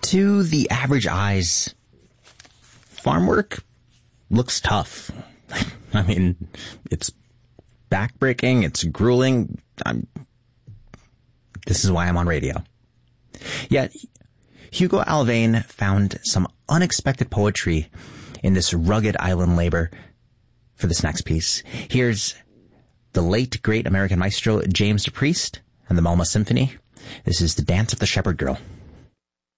To the average eyes, farm work looks tough. I mean, it's backbreaking, it's grueling. This is why I'm on radio. Yet, Hugo Alvain found some unexpected poetry in this rugged island labor for this next piece. Here's the late, great American maestro James DePriest and the Malma Symphony. This is The Dance of the Shepherd Girl.